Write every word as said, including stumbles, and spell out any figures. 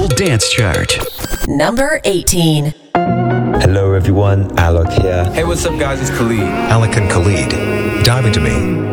Global Dance Chart. Number eighteen. Hello everyone, Alok here. Hey, what's up guys, it's Khalid. Alec and Khalid, Dive Into Me.